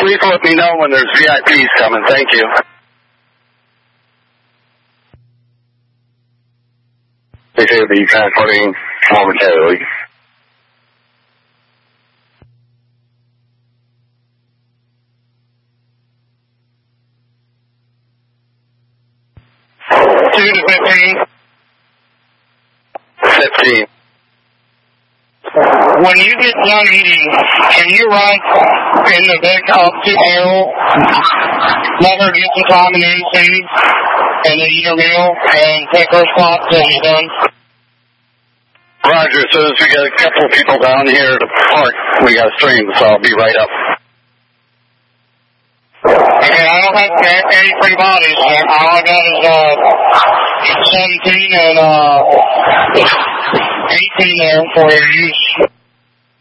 Please let me know when there's VIPs coming. Thank you. They say the transporting momentarily. Two to 15. When you get done eating, can you run in the back up to Harold, let her get some time in AC, and then eat her meal, and take her spot till you're done? Roger, as soon as we get a couple of people down here to park, we got a stream, so I'll be right up. Okay, I don't have any free bodies. All I got is 17 and 18 there for your use.